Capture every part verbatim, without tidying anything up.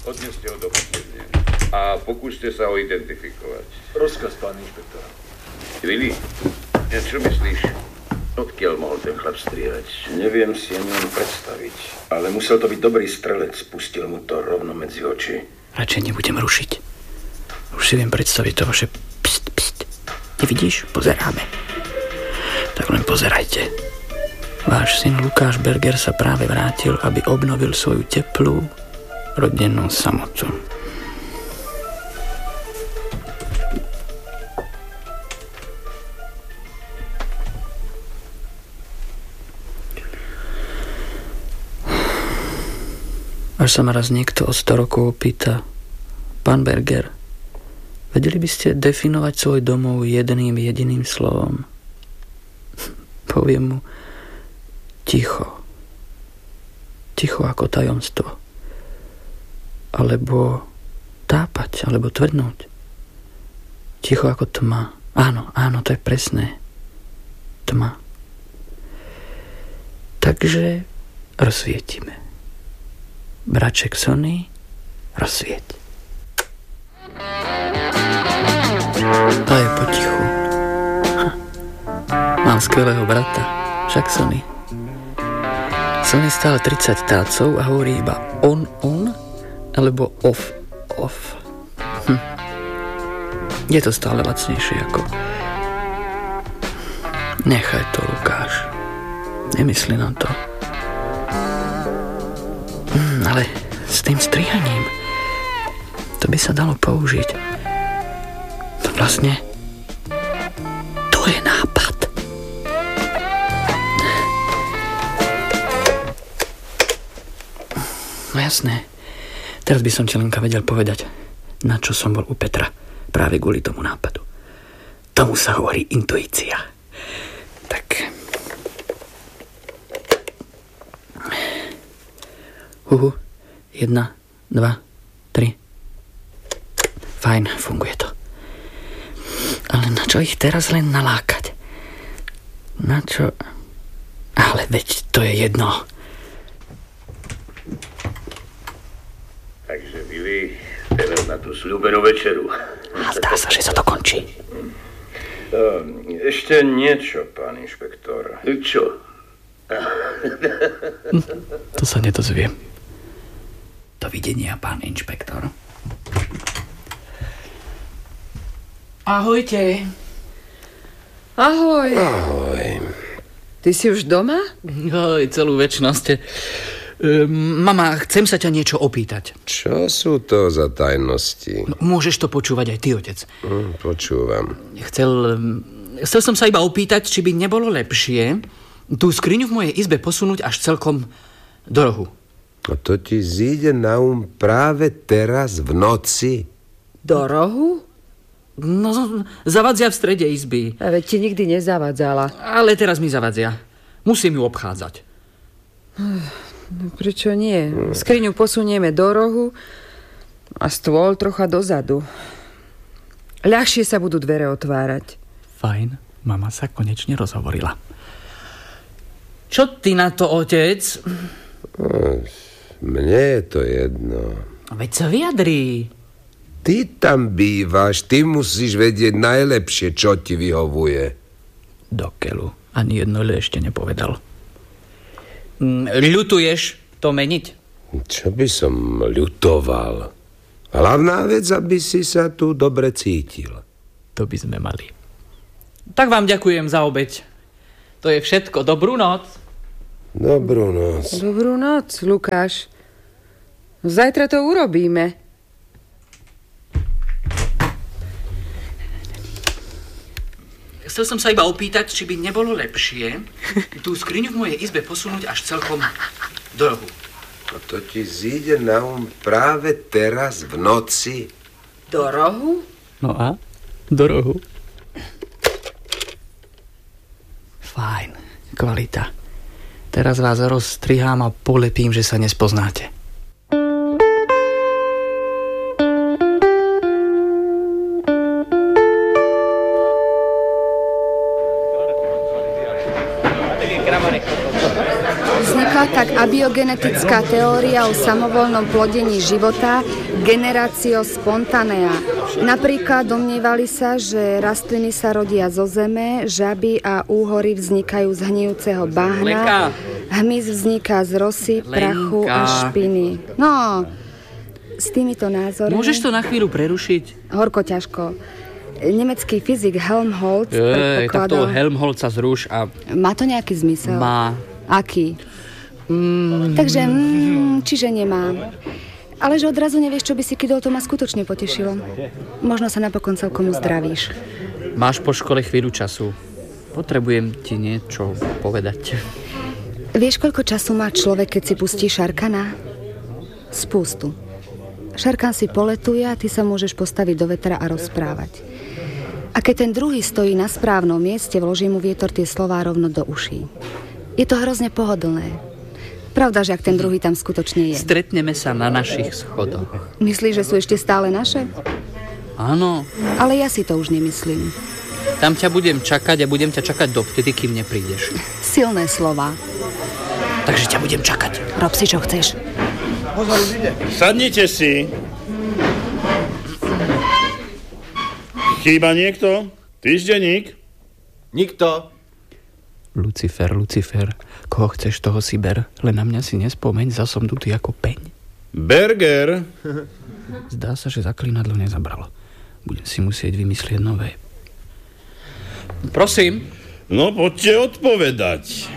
Odneste ho do postielne a pokúste sa ho identifikovať. Rozkaz, pán inšpektor. Willy, čo myslíš? Odkiaľ mohol ten chlap strieľať? Neviem si ani len predstaviť, ale musel to byť dobrý strelec. Pustil mu to rovno medzi oči. Radšej nebudem rušiť. Už si viem predstaviť to vaše pst, pst. Nevidíš? Pozeráme. Tak len pozerajte. Váš syn Lukáš Berger sa práve vrátil, aby obnovil svoju teplú rodinnú samotu. Až sa ma raz niekto o sto rokov opýta: Pán Berger, vedeli by ste definovať svoj domov jedným jediným slovom? Poviem mu: ticho. Ticho ako tajomstvo. Alebo tápať, alebo tvrdnúť. Ticho ako tma. Áno, áno, to je presné. Tma. Takže rozsvietime. Braček Sonny, rozsvieť. A je potichu. Ha. Mám skvelého brata, však Sonny. Sonny stále tridsať tácov a hovorí iba on, on, alebo off, off. Hm. Je to stále lacnejšie ako... Nechaj to, Lukáš. Nemyslí na to. Hm, ale s tým strihaním to by sa dalo použiť. To vlastne to je nápad. No jasné. Teraz by som ti, Lenka, vedel povedať, na čo som bol u Petra práve kvôli tomu nápadu. Tomu sa hovorí intuícia. Tak... Uhu, jedna, dva, tri. Fajn, funguje to. Ale na čo ich teraz len nalákať? Na čo? Ale veď to je jedno. Takže, Willy, teraz na tú sľúbenú večeru. A zdá sa, že sa to končí. To, ešte niečo, pán inšpektor. Čo? To sa nedozviem. Dovidenia, pán inšpektor. Ahojte. Ahoj. Ahoj. Ty si už doma? Ahoj, celú večnosť. Um, mama, chcem sa ťa niečo opýtať. Čo sú to za tajnosti? No, môžeš to počúvať aj ty, otec. Hm, počúvam. Chcel, chcel som sa iba opýtať, či by nebolo lepšie tú skriňu v mojej izbe posunúť až celkom do rohu. No to ti zíde na um práve teraz v noci. Do rohu? No, zavadzia v strede izby. A veď ti nikdy nezavadzala. Ale teraz mi zavadzia. Musím ju obchádzať. No prečo nie? Skriňu posunieme do rohu a stôl trocha dozadu. Ľahšie sa budú dvere otvárať. Fajn, mama sa konečne rozhovorila. Čo ty na to, otec? No, mne je to jedno. Veď sa vyjadrí. Ty tam bývaš, ty musíš vedieť najlepšie, čo ti vyhovuje. Do keľu. Ani jedno le ešte nepovedal. Ľutuješ to meniť? Čo by som ľutoval? Hlavná vec, aby si sa tu dobre cítil. To by sme mali. Tak vám ďakujem za obeť. To je všetko. Dobrú noc. Dobrú noc. Dobrú noc, Lukáš. Zajtra to urobíme. Chcel som sa iba opýtať, či by nebolo lepšie tú skriňu v mojej izbe posunúť až celkom do rohu. A to ti zíde na um práve teraz v noci. Do rohu? No a? Do rohu. Fajn, kvalita. Teraz vás rozstrihám a polepím, že sa nespoznáte. Vznikla tá však abiogenetická teória o samovolnom plodení života generatio spontanea. Napríklad domnievali sa, že rastliny sa rodia zo zeme, žaby a úhory vznikajú z hnijúceho bahna, hmyz vzniká z rosy, prachu a špiny. No, s týmito názormi... Môžeš to na chvíľu prerušiť? Horko ťažko. Nemecký fyzik Helmholtz Ej, tak toho predpokladal... Helmholtza zruš a... Má to nejaký zmysel? Má. Aký? Mm. Takže, mm, čiže nemá. Ale že odrazu nevieš, čo by si kydol, to ma skutočne potešilo. Možno sa napokon celkom uzdravíš. Máš po škole chvíľu času. Potrebujem ti niečo povedať. Vieš, koľko času má človek, keď si pustí Šarkana? Spustu. Šarkan si poletuje a ty sa môžeš postaviť do vetra a rozprávať. A keď ten druhý stojí na správnom mieste, vloží mu vietor tie slová rovno do uší. Je to hrozne pohodlné. Pravda, že ak ten druhý tam skutočne je. Stretneme sa na našich schodoch. Myslíš, že sú ešte stále naše? Áno. Ale ja si to už nemyslím. Tam ťa budem čakať a budem ťa čakať dovtedy, kým neprídeš. Silné slova. Takže ťa budem čakať. Rob si, čo chceš. Sadnite si. Chýba niekto? Týždenník? Nikto. Lucifer, Lucifer, koho chceš, toho si ber. Len na mňa si nespomeň, zas som tu ako peň. Berger. Zdá sa, že zaklínadlo nezabralo. Budem si musieť vymyslieť nové. Prosím. No, poďte odpovedať.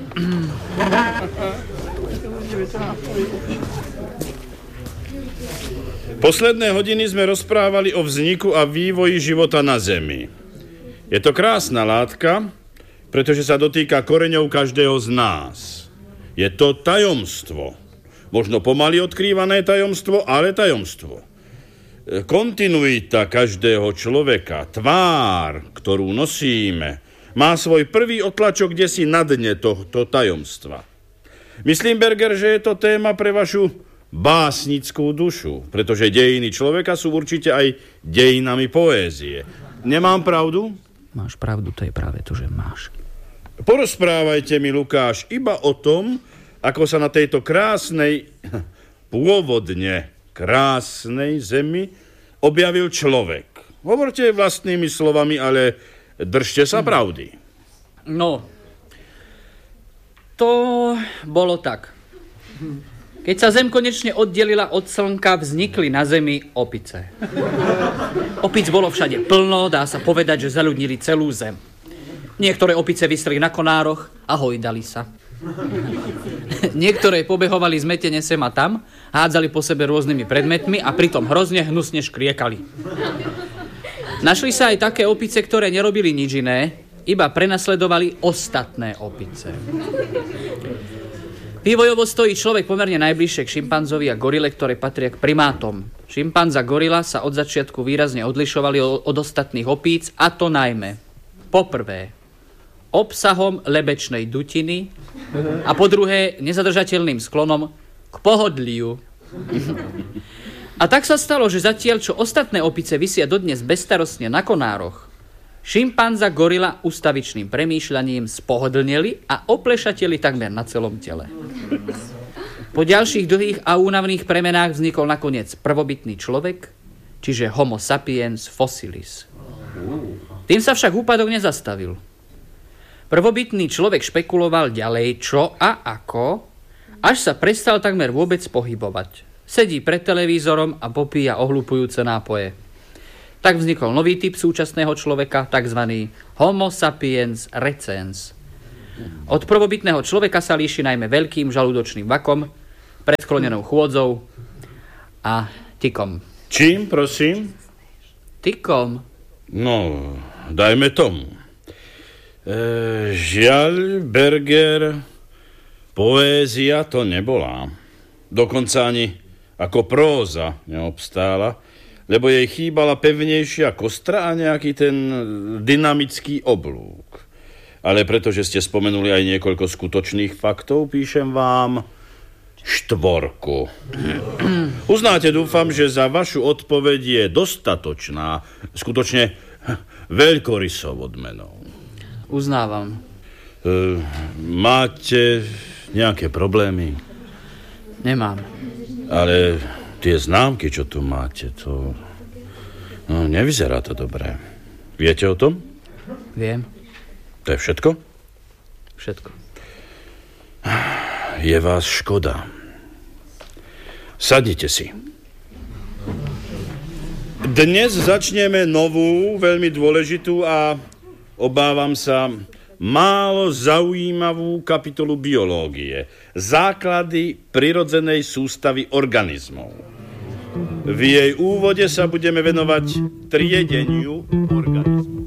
Posledné hodiny sme rozprávali o vzniku a vývoji života na Zemi. Je to krásna látka, pretože sa dotýka koreňov každého z nás. Je to tajomstvo. Možno pomaly odkrývané tajomstvo, ale tajomstvo. Kontinuita každého človeka, tvár, ktorú nosíme, má svoj prvý otlačok kdesi na dne tohto tajomstva. Myslím, Berger, že je to téma pre vašu básnickú dušu, pretože dejiny človeka sú určite aj dejinami poézie. Nemám pravdu? Máš pravdu, to je práve to, že máš. Porozprávajte mi, Lukáš, iba o tom, ako sa na tejto krásnej, pôvodne krásnej zemi objavil človek. Hovorte vlastnými slovami, ale držte sa pravdy. No, to bolo tak. Keď sa Zem konečne oddelila od Slnka, vznikli na Zemi opice. Opic bolo všade plno, dá sa povedať, že zaľudnili celú Zem. Niektoré opice vyseli na konároch a hojdali sa. Niektoré pobehovali zmetene sem a tam, hádzali po sebe rôznymi predmetmi a pritom hrozne hnusne škriekali. Našli sa aj také opice, ktoré nerobili nič iné, iba prenasledovali ostatné opice. Vývojovo stojí človek pomerne najbližšie k šimpanzovi a gorile, ktoré patria k primátom. Šimpanz a gorila sa od začiatku výrazne odlišovali od ostatných opíc, a to najmä poprvé obsahom lebečnej dutiny a po druhé nezadržateľným sklonom k pohodliu. A tak sa stalo, že zatiaľ, čo ostatné opice visia dodnes bezstarostne na konároch, šimpanza gorila ustavičným premýšľaním spohodlneli a oplešateli takmer na celom tele. Po ďalších dlhých a únavných premenách vznikol nakoniec prvobitný človek, čiže Homo sapiens fossilis. Tým sa však úpadok nezastavil. Prvobitný človek špekuloval ďalej čo a ako, až sa prestal takmer vôbec pohybovať. Sedí pred televízorom a popíja ohľupujúce nápoje. Tak vznikol nový typ súčasného človeka, takzvaný Homo sapiens recens. Od prvobitného človeka sa líši najmä veľkým žalúdočným vakom, predsklonenou chôdzou a tykom. Čím, prosím? Tykom. No, dajme tomu. E, žiaľ, Berger, poézia to nebola. Dokonca ani ako próza neobstála, lebo jej chýbala pevnejšia kostra a nejaký ten dynamický oblúk. Ale pretože ste spomenuli aj niekoľko skutočných faktov, píšem vám štvorku. Uznáte, dúfam, že za vašu odpoveď je dostatočná, skutočne veľkorysou odmenou. Uznávam. E, máte Nejaké problémy? Nemám. Ale tie známky, čo tu máte, to... No, nevyzerá to dobré. Viete o tom? Viem. To je všetko? Všetko. Je vás škoda. Sadnite si. Dnes začneme novú, veľmi dôležitú a obávam sa málo zaujímavú kapitolu biológie. Základy prirodzenej sústavy organizmov. V jej úvode sa budeme venovať triedeniu organizmov.